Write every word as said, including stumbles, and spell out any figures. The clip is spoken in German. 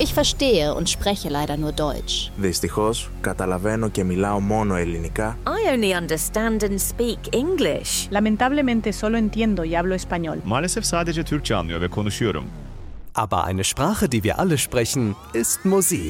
Ich verstehe und spreche leider nur Deutsch. Δυστυχώς, καταλαβαίνω και μιλάω μόνο ελληνικά. I only understand and speak English. Lamentablemente solo entiendo y hablo español. Maalesef sadece Türkçe anlıyor ve konuşuyorum. Aber eine Sprache, die wir alle sprechen, ist Musik.